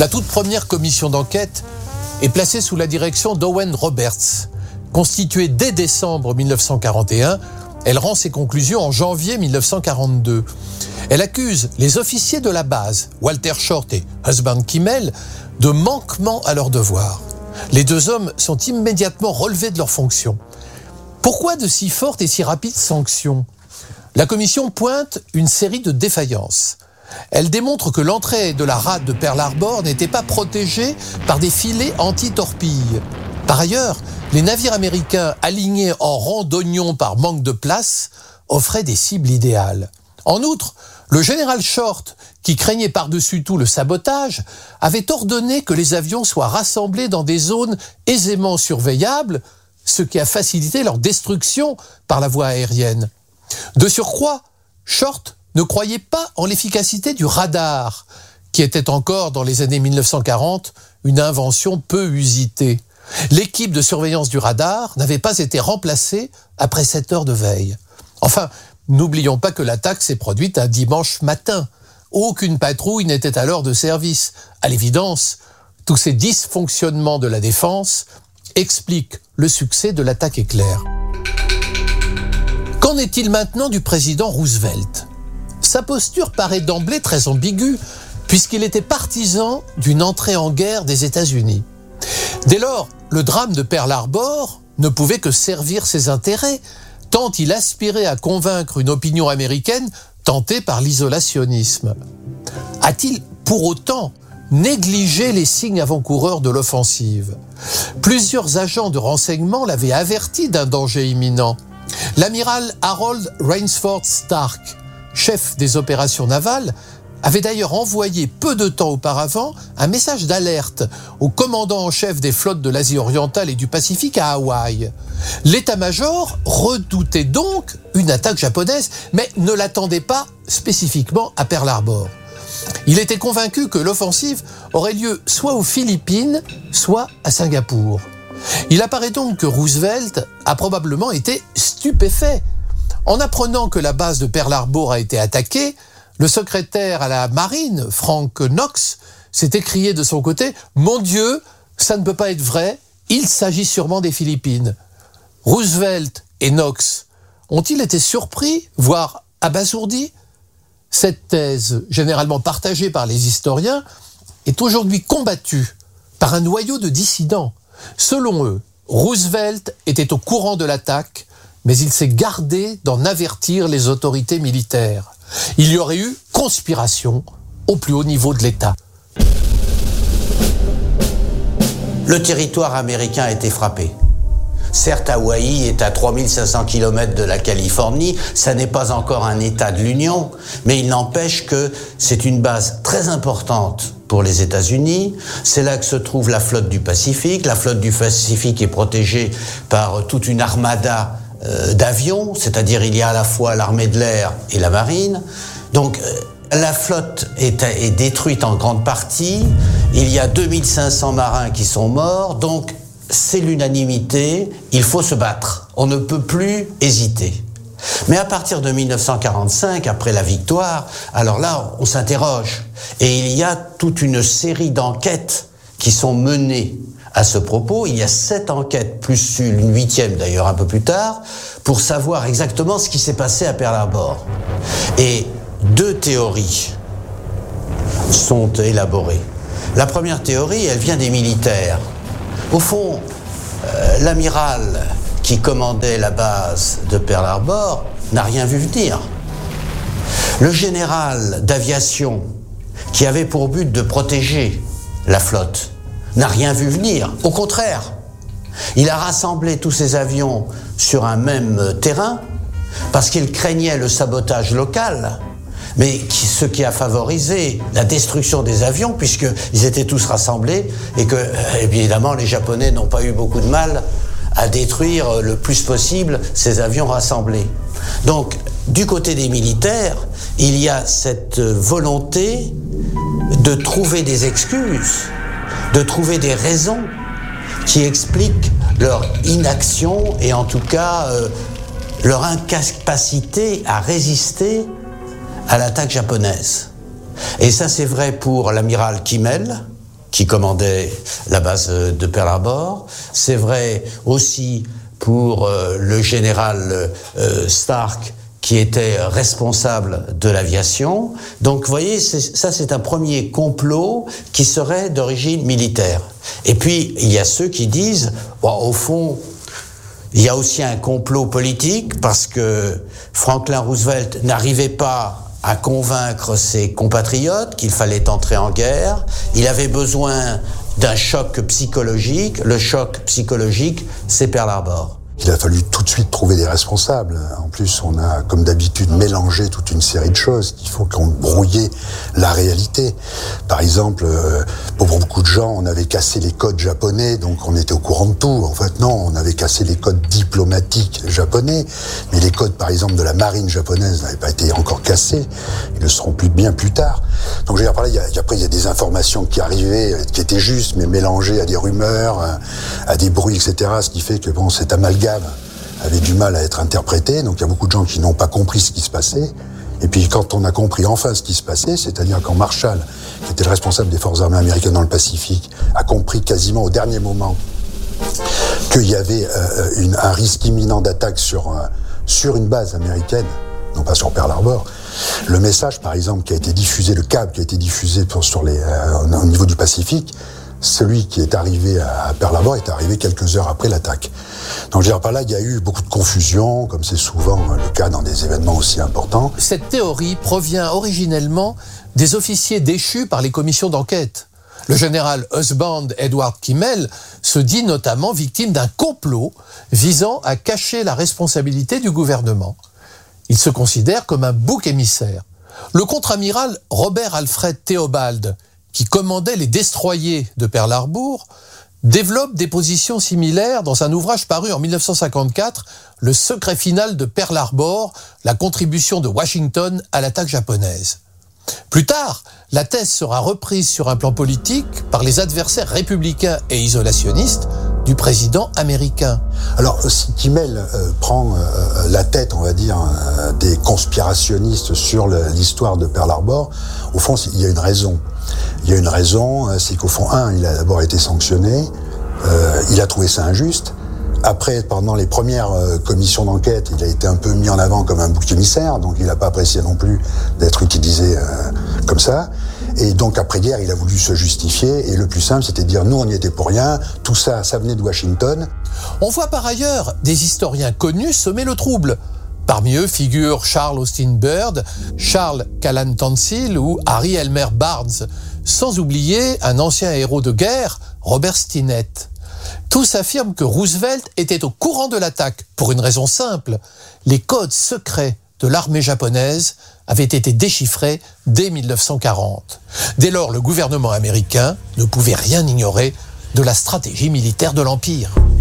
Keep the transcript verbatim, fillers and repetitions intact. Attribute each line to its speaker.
Speaker 1: La toute première commission d'enquête est placée sous la direction d'Owen Roberts. Constituée dès décembre mille neuf cent quarante et un, elle rend ses conclusions en janvier mille neuf cent quarante-deux. Elle accuse les officiers de la base, Walter Short et Husband Kimmel, de manquement à leurs devoirs. Les deux hommes sont immédiatement relevés de leurs fonctions. Pourquoi de si fortes et si rapides sanctions ? La commission pointe une série de défaillances. Elle démontre que l'entrée de la rade de Pearl Harbor n'était pas protégée par des filets anti-torpilles. Par ailleurs, les navires américains alignés en rang d'oignons par manque de place offraient des cibles idéales. En outre, le général Short, qui craignait par-dessus tout le sabotage, avait ordonné que les avions soient rassemblés dans des zones aisément surveillables, ce qui a facilité leur destruction par la voie aérienne. De surcroît, Short ne croyait pas en l'efficacité du radar, qui était encore dans les années mille neuf cent quarante une invention peu usitée. L'équipe de surveillance du radar n'avait pas été remplacée après sept heures de veille. Enfin, n'oublions pas que l'attaque s'est produite un dimanche matin. Aucune patrouille n'était alors de service. À l'évidence, tous ces dysfonctionnements de la défense expliquent le succès de l'attaque éclair. Qu'en est-il maintenant du président Roosevelt ? Sa posture paraît d'emblée très ambiguë, puisqu'il était partisan d'une entrée en guerre des États-Unis. Dès lors, le drame de Pearl Harbor ne pouvait que servir ses intérêts, tant il aspirait à convaincre une opinion américaine tentée par l'isolationnisme. A-t-il pour autant négligé les signes avant-coureurs de l'offensive ? Plusieurs agents de renseignement l'avaient averti d'un danger imminent. L'amiral Harold Rainsford Stark, chef des opérations navales, avait d'ailleurs envoyé peu de temps auparavant un message d'alerte au commandant en chef des flottes de l'Asie orientale et du Pacifique à Hawaï. L'état-major redoutait donc une attaque japonaise, mais ne l'attendait pas spécifiquement à Pearl Harbor. Il était convaincu que l'offensive aurait lieu soit aux Philippines, soit à Singapour. Il apparaît donc que Roosevelt a probablement été stupéfait. En apprenant que la base de Pearl Harbor a été attaquée, le secrétaire à la marine, Frank Knox, s'est écrié de son côté « Mon Dieu, ça ne peut pas être vrai, il s'agit sûrement des Philippines ». Roosevelt et Knox ont-ils été surpris, voire abasourdis ? Cette thèse, généralement partagée par les historiens, est aujourd'hui combattue par un noyau de dissidents. Selon eux, Roosevelt était au courant de l'attaque, mais il s'est gardé d'en avertir les autorités militaires. Il y aurait eu conspiration au plus haut niveau de l'État.
Speaker 2: Le territoire américain a été frappé. Certes, Hawaï est à trois mille cinq cents kilomètres de la Californie, ça n'est pas encore un État de l'Union, mais il n'empêche que c'est une base très importante pour les États-Unis. C'est là que se trouve la flotte du Pacifique. La flotte du Pacifique est protégée par toute une armada euh, d'avions, c'est-à-dire il y a à la fois l'armée de l'air et la marine. Donc euh, la flotte est, est détruite en grande partie. Il y a deux mille cinq cents marins qui sont morts, donc c'est l'unanimité, il faut se battre. On ne peut plus hésiter. Mais à partir de mille neuf cent quarante-cinq, après la victoire, alors là, on s'interroge. Et il y a toute une série d'enquêtes qui sont menées à ce propos. Il y a sept enquêtes, plus une huitième d'ailleurs un peu plus tard, pour savoir exactement ce qui s'est passé à Pearl Harbor. Et deux théories sont élaborées. La première théorie, elle vient des militaires. Au fond, euh, l'amiral qui commandait la base de Pearl Harbor n'a rien vu venir. Le général d'aviation qui avait pour but de protéger la flotte n'a rien vu venir. Au contraire, il a rassemblé tous ses avions sur un même terrain parce qu'il craignait le sabotage local, mais qui, ce qui a favorisé la destruction des avions puisqu'ils étaient tous rassemblés et que, évidemment, les Japonais n'ont pas eu beaucoup de mal à détruire le plus possible ces avions rassemblés. Donc, du côté des militaires, il y a cette volonté de trouver des excuses, de trouver des raisons qui expliquent leur inaction et en tout cas euh, leur incapacité à résister à l'attaque japonaise. Et ça, c'est vrai pour l'amiral Kimmel, qui commandait la base de Pearl Harbor. C'est vrai aussi pour euh, le général euh, Stark, qui était responsable de l'aviation. Donc, vous voyez, c'est, ça, c'est un premier complot qui serait d'origine militaire. Et puis, il y a ceux qui disent, bon, au fond, il y a aussi un complot politique parce que Franklin Roosevelt n'arrivait pas à convaincre ses compatriotes qu'il fallait entrer en guerre. Il avait besoin d'un choc psychologique. Le choc psychologique, c'est Pearl Harbor.
Speaker 3: Il a fallu tout de suite trouver des responsables. En plus, on a, comme d'habitude, mélangé toute une série de choses qui font qu'on brouillait la réalité. Par exemple, euh, pour beaucoup de gens, on avait cassé les codes japonais, donc on était au courant de tout. En fait, non, on avait cassé les codes diplomatiques japonais, mais les codes, par exemple, de la marine japonaise n'avaient pas été encore cassés. Ils le seront plus bien plus tard. Donc, je veux dire par là, il y a, après, il y a des informations qui arrivaient, qui étaient justes, mais mélangées à des rumeurs, à, à des bruits, et cetera. Ce qui fait que, bon, cet amalgame avait du mal à être interprété, donc il y a beaucoup de gens qui n'ont pas compris ce qui se passait. Et puis quand on a compris enfin ce qui se passait, c'est-à-dire quand Marshall, qui était le responsable des forces armées américaines dans le Pacifique, a compris quasiment au dernier moment qu'il y avait euh, une, un risque imminent d'attaque sur, euh, sur une base américaine, non pas sur Pearl Harbor, le message par exemple qui a été diffusé, le câble qui a été diffusé pour, sur les, euh, au niveau du Pacifique, celui qui est arrivé à Pearl Harbor est arrivé quelques heures après l'attaque. Donc je veux dire par là, il y a eu beaucoup de confusion, comme c'est souvent le cas dans des événements aussi importants.
Speaker 1: Cette théorie provient originellement des officiers déchus par les commissions d'enquête. Le général Husband Edward Kimmel se dit notamment victime d'un complot visant à cacher la responsabilité du gouvernement. Il se considère comme un bouc émissaire. Le contre-amiral Robert Alfred Theobald, qui commandait les destroyers de Pearl Harbor, développe des positions similaires dans un ouvrage paru en dix-neuf cent cinquante-quatre, Le secret final de Pearl Harbor, la contribution de Washington à l'attaque japonaise. Plus tard, la thèse sera reprise sur un plan politique par les adversaires républicains et isolationnistes du président américain.
Speaker 3: Alors, si Kimmel euh, prend euh, la tête, on va dire, euh, des conspirationnistes sur le, l'histoire de Pearl Harbor, au fond, il y a une raison. Il y a une raison, c'est qu'au fond, un, il a d'abord été sanctionné, euh, il a trouvé ça injuste. Après, pendant les premières euh, commissions d'enquête, il a été un peu mis en avant comme un bouc émissaire, donc il n'a pas apprécié non plus d'être utilisé euh, comme ça. Et donc, après-guerre, il a voulu se justifier, et le plus simple, c'était de dire, nous, on n'y était pour rien, tout ça, ça venait de Washington.
Speaker 1: On voit par ailleurs des historiens connus semer le trouble. Parmi eux figurent Charles Austin Byrd, Charles Callan Tansil ou Harry Elmer Barnes, sans oublier un ancien héros de guerre, Robert Stinnett. Tous affirment que Roosevelt était au courant de l'attaque pour une raison simple. Les codes secrets de l'armée japonaise avaient été déchiffrés dès dix-neuf cent quarante. Dès lors, le gouvernement américain ne pouvait rien ignorer de la stratégie militaire de l'Empire.